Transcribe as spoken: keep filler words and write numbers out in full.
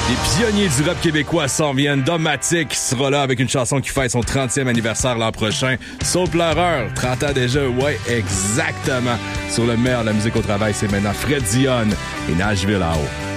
Les pionniers du rap québécois s'en viennent. Domatic sera là avec une chanson qui fête son trentième anniversaire l'an prochain. Soul Pleureur, trente ans déjà, ouais, exactement. Sur le meilleur de la musique au travail, c'est maintenant Fred Dionne et Nashville à haut.